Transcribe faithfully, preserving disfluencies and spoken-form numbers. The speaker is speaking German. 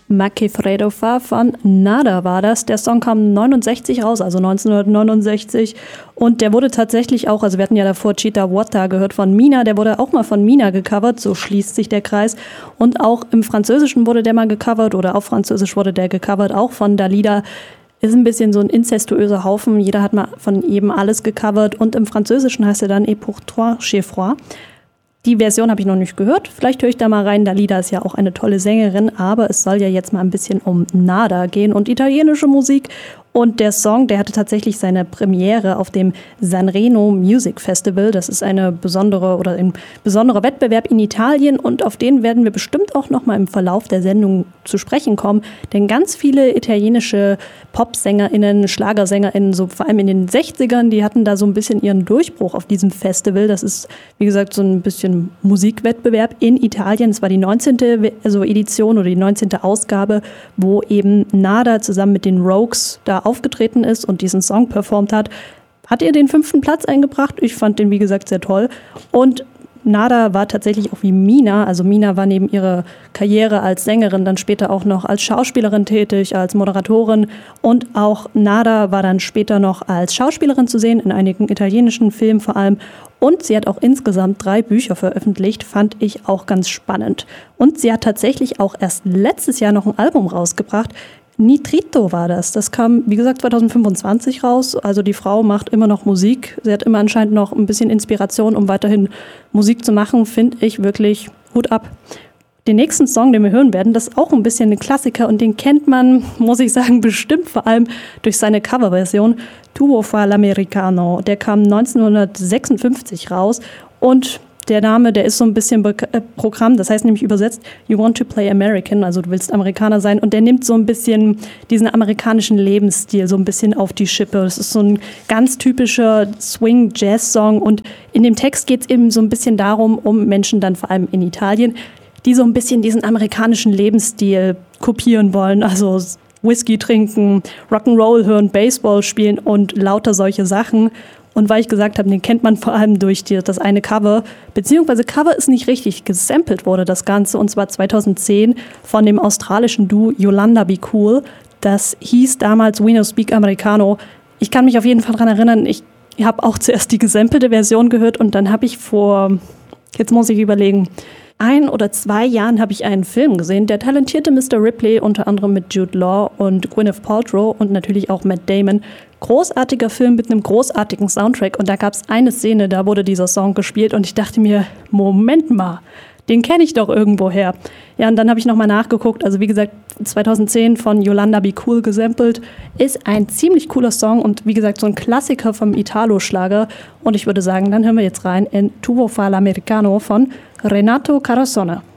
Ma che freddo fa von Nada war das. Der Song kam neunundsechzig raus, also neunzehnhundertneunundsechzig. Und der wurde tatsächlich auch, also wir hatten ja davor Chita Wata gehört von Mina, der wurde auch mal von Mina gecovert, so schließt sich der Kreis. Und auch im Französischen wurde der mal gecovert oder auf Französisch wurde der gecovert, auch von Dalida. Ist ein bisschen so ein incestuöser Haufen, jeder hat mal von jedem alles gecovert. Und im Französischen heißt er dann Et pour toi, chez froid. Die Version habe ich noch nicht gehört. Vielleicht höre ich da mal rein. Dalida ist ja auch eine tolle Sängerin, aber es soll ja jetzt mal ein bisschen um Nada gehen und italienische Musik. Und der Song, der hatte tatsächlich seine Premiere auf dem Sanremo Music Festival. Das ist eine besondere oder ein besonderer Wettbewerb in Italien und auf den werden wir bestimmt auch noch mal im Verlauf der Sendung zu sprechen kommen. Denn ganz viele italienische PopsängerInnen, SchlagersängerInnen, so vor allem in den sechzigern, die hatten da so ein bisschen ihren Durchbruch auf diesem Festival. Das ist, wie gesagt, so ein bisschen Musikwettbewerb in Italien. Es war die neunzehnte Also Edition oder die neunzehnte Ausgabe, wo eben Nada zusammen mit den Rogues da aufgetreten ist und diesen Song performt hat. Hat ihr den fünften Platz eingebracht? Ich fand den, wie gesagt, sehr toll. Und Nada war tatsächlich auch wie Mina. Also Mina war neben ihrer Karriere als Sängerin dann später auch noch als Schauspielerin tätig, als Moderatorin. Und auch Nada war dann später noch als Schauspielerin zu sehen, in einigen italienischen Filmen vor allem. Und sie hat auch insgesamt drei Bücher veröffentlicht, fand ich auch ganz spannend. Und sie hat tatsächlich auch erst letztes Jahr noch ein Album rausgebracht. Nitrito war das. Das kam, wie gesagt, zweitausendfünfundzwanzig raus. Also die Frau macht immer noch Musik. Sie hat immer anscheinend noch ein bisschen Inspiration, um weiterhin Musik zu machen. Finde ich wirklich Hut ab. Den nächsten Song, den wir hören werden, das ist auch ein bisschen ein Klassiker und den kennt man, muss ich sagen, bestimmt vor allem durch seine Coverversion. Tuo fa l'americano. Der kam neunzehnhundertsechsundfünfzig raus und der Name, der ist so ein bisschen Be- äh, Programm, das heißt nämlich übersetzt, You want to play American, also du willst Amerikaner sein. Und der nimmt so ein bisschen diesen amerikanischen Lebensstil so ein bisschen auf die Schippe. Das ist so ein ganz typischer Swing-Jazz-Song. Und in dem Text geht es eben so ein bisschen darum, um Menschen dann vor allem in Italien, die so ein bisschen diesen amerikanischen Lebensstil kopieren wollen. Also Whisky trinken, Rock'n'Roll hören, Baseball spielen und lauter solche Sachen. Und weil ich gesagt habe, den kennt man vor allem durch die, das eine Cover, beziehungsweise Cover ist nicht richtig, gesampelt wurde das Ganze, und zwar zweitausendzehn von dem australischen Duo Yolanda Be Cool. Das hieß damals We No Speak Americano. Ich kann mich auf jeden Fall daran erinnern, ich habe auch zuerst die gesampelte Version gehört und dann habe ich vor, jetzt muss ich überlegen, ein oder zwei Jahren habe ich einen Film gesehen, der talentierte Mister Ripley, unter anderem mit Jude Law und Gwyneth Paltrow und natürlich auch Matt Damon. Großartiger Film mit einem großartigen Soundtrack und da gab es eine Szene, da wurde dieser Song gespielt und ich dachte mir, Moment mal, den kenne ich doch irgendwoher. Ja, und dann habe ich nochmal nachgeguckt, also wie gesagt, zweitausendzehn von Yolanda Be Cool gesampelt, ist ein ziemlich cooler Song und wie gesagt, so ein Klassiker vom Italo-Schlager und ich würde sagen, dann hören wir jetzt rein in Tuo fa l'americano von Renato Carosone.